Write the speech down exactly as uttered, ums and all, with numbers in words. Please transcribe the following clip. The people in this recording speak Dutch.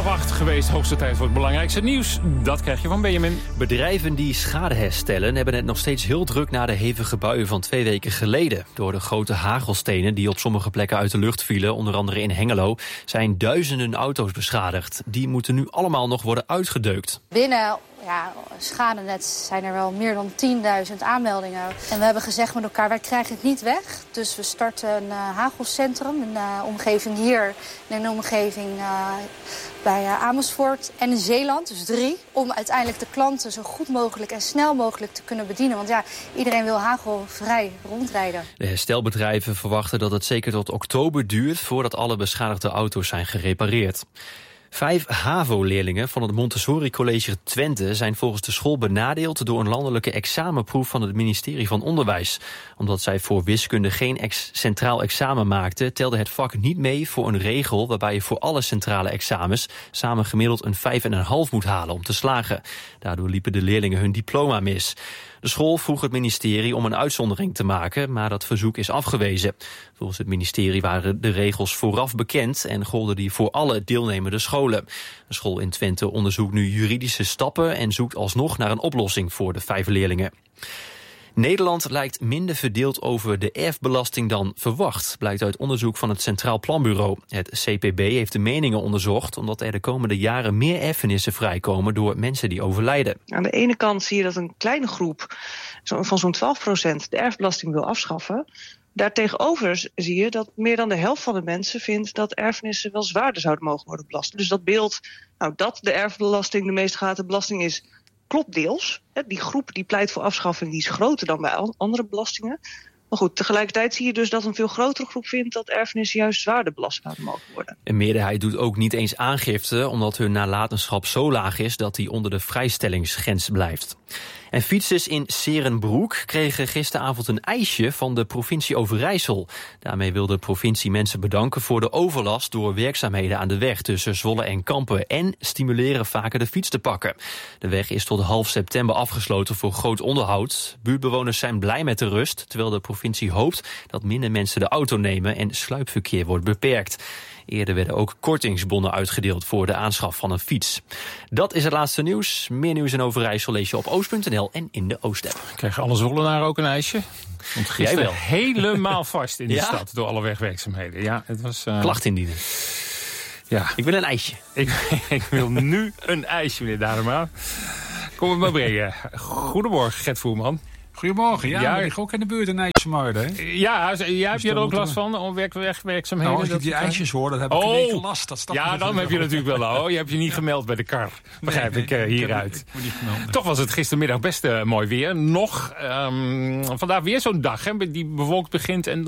half acht geweest. Hoogste tijd voor het belangrijkste nieuws. Dat krijg je van Benjamin. Bedrijven die schade herstellen hebben het nog steeds heel druk na de hevige buien van twee weken geleden. Door de grote hagelstenen die op sommige plekken uit de lucht vielen, onder andere in Hengelo, zijn duizenden auto's beschadigd. Die moeten nu allemaal nog worden uitgedeukt. Binnen ja, Schadenet zijn er wel meer dan tienduizend aanmeldingen. En we hebben gezegd met elkaar, wij krijgen het niet weg. Dus we starten een uh, hagelcentrum in de omgeving hier en in de omgeving uh, bij uh, Amersfoort en in Zeeland. Dus drie, om uiteindelijk de klanten zo goed mogelijk en snel mogelijk te kunnen bedienen. Want ja, iedereen wil hagelvrij rondrijden. De herstelbedrijven verwachten dat het zeker tot oktober duurt voordat alle beschadigde auto's zijn gerepareerd. Vijf HAVO-leerlingen van het Montessori College Twente zijn volgens de school benadeeld door een landelijke examenproef van het ministerie van Onderwijs. Omdat zij voor wiskunde geen ex- centraal examen maakten, telde het vak niet mee voor een regel waarbij je voor alle centrale examens samen gemiddeld een vijf komma vijf moet halen om te slagen. Daardoor liepen de leerlingen hun diploma mis. De school vroeg het ministerie om een uitzondering te maken, maar dat verzoek is afgewezen. Volgens het ministerie waren de regels vooraf bekend en golden die voor alle deelnemende scholen. De school in Twente onderzoekt nu juridische stappen en zoekt alsnog naar een oplossing voor de vijf leerlingen. Nederland lijkt minder verdeeld over de erfbelasting dan verwacht, blijkt uit onderzoek van het Centraal Planbureau. Het C P B heeft de meningen onderzocht omdat er de komende jaren meer erfenissen vrijkomen door mensen die overlijden. Aan de ene kant zie je dat een kleine groep van zo'n twaalf procent de erfbelasting wil afschaffen. Daartegenover zie je dat meer dan de helft van de mensen vindt dat erfenissen wel zwaarder zouden mogen worden belast. Dus dat beeld, nou, dat de erfbelasting de meest gehate belasting is, klopt deels. Die groep die pleit voor afschaffing die is groter dan bij andere belastingen. Maar goed, tegelijkertijd zie je dus dat een veel grotere groep vindt dat erfenissen juist zwaarder belast zouden mogen worden. Een meerderheid doet ook niet eens aangifte omdat hun nalatenschap zo laag is dat die onder de vrijstellingsgrens blijft. En fietsers in 's-Heerenbroek kregen gisteravond een ijsje van de provincie Overijssel. Daarmee wil de provincie mensen bedanken voor de overlast door werkzaamheden aan de weg tussen Zwolle en Kampen en stimuleren vaker de fiets te pakken. De weg is tot half september afgesloten voor groot onderhoud. Buurtbewoners zijn blij met de rust, terwijl de provincie hoopt dat minder mensen de auto nemen en sluipverkeer wordt beperkt. Eerder werden ook kortingsbonnen uitgedeeld voor de aanschaf van een fiets. Dat is het laatste nieuws. Meer nieuws in Overijssel lees je op oost punt n l en in de Oost-app. Krijgen alle Zwollenaren ook een ijsje? Want gisteren wel. helemaal vast in de ja? stad door alle wegwerkzaamheden. Ja, het was uh... klacht indienen. Ja. Ik wil een ijsje. Ik, ik wil nu een ijsje, meneer Darema. Kom het maar brengen. Goedemorgen, Gert Voerman. Goedemorgen, ja, ja, maar ik ook in de buurt in IJsselmuiden, hè? Ja, jij hebt je er ook last van, om werk, werk, werkzaamheden? Nou, als ik die ijsjes hoor, dan heb ik oh, in één keer last. Dat ja, dan heb je natuurlijk wel, oh, je hebt je niet gemeld bij de kar. Begrijp nee, nee, ik uh, hieruit. Ik heb, ik heb Toch was het gistermiddag best uh, mooi weer. Nog, um, vandaag weer zo'n dag, hè, die bewolkt begint en